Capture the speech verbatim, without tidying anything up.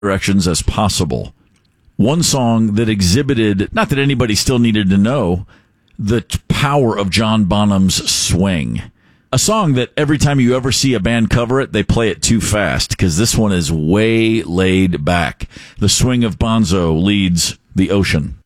directions as possible. One song that exhibited, not that anybody still needed to know, the t- power of John Bonham's swing. A song that every time you ever see a band cover it, they play it too fast, because this one is way laid back. The swing of Bonzo leads the ocean.